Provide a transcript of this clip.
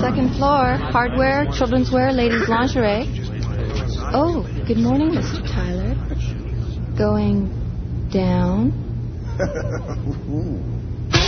second floor. Hardware, children's wear, ladies' lingerie. Oh, good morning, Mr. Tyler. Going down.